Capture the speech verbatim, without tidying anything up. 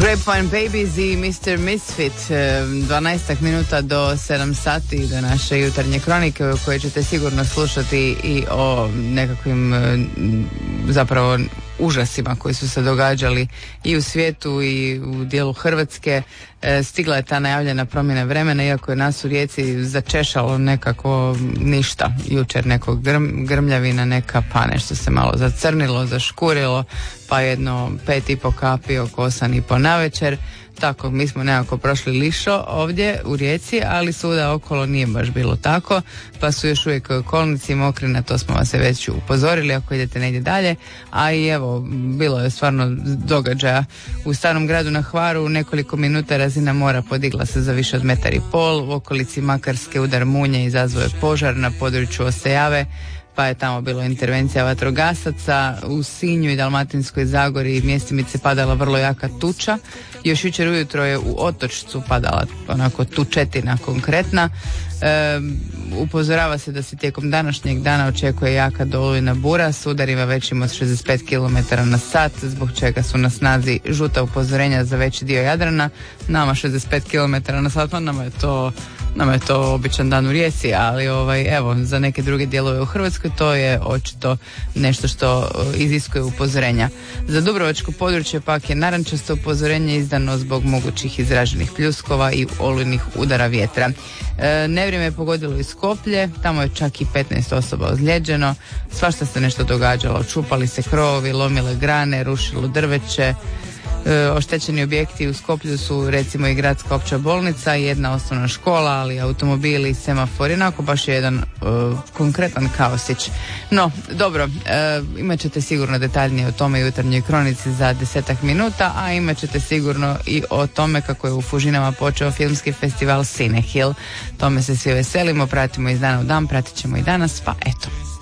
Grapevine Babies i mister Misfit, dvanaest minuta do sedam sati do naše jutarnje kronike u kojoj ćete sigurno slušati i o nekakvim zapravo užasima koji su se događali i u svijetu i u dijelu Hrvatske. Stigla je ta najavljena promjena vremena, iako je nas u Rijeci začešalo nekako ništa. Jučer nekog grm, grmljavina neka, pa nešto se malo zacrnilo, zaškurilo, pa jedno pet i po kapi oko osam i po navečer. Tako, mi smo nekako prošli lišo ovdje u Rijeci, ali svuda okolo nije baš bilo tako, pa su još uvijek kolnici mokri, na to smo vas se već upozorili ako idete negdje dalje, a i evo, bilo je stvarno događaja u Starom gradu na Hvaru, nekoliko minuta razina mora podigla se za više od metar i pol, u okolici Makarske udar munje izazvao je požar na području Osejave, pa je tamo bilo intervencija vatrogasaca. U Sinju i Dalmatinskoj Zagori mjestimice padala vrlo jaka tuča. Još jučer ujutro je u Otočcu padala onako tučetina konkretna. E, upozorava se da se tijekom današnjeg dana očekuje jaka dolujna bura s udarima većim od šezdeset pet kilometara na sat, zbog čega su na snazi žuta upozorenja za veći dio Jadrana. Nama šezdeset pet kilometara na sat, nama je to Nama je to običan dan u Rijeci, ali ovaj, evo, za neke druge dijelove u Hrvatskoj to je očito nešto što iziskuje upozorenja. Za dubrovačko područje pak je narančasto upozorenje izdano zbog mogućih izraženih pljuskova i olujnih udara vjetra. E, nevrijeme je pogodilo i Skoplje, tamo je čak i petnaest osoba ozlijeđeno, svašta se nešto događalo, čupali se krovovi, lomile grane, rušilo drveće. E, oštećeni objekti u Skoplju su recimo i gradska opća bolnica, jedna osnovna škola, ali automobili, semafori, onako baš je jedan e, konkretan kaosić. No, dobro, e, imat ćete sigurno detaljnije o tome i u jutarnjoj kronici za desetak minuta, a imat ćete sigurno i o tome kako je u Fužinama počeo filmski festival Cinehill. Tome se svi veselimo, pratimo iz dana u dan, pratit ćemo i danas, pa eto.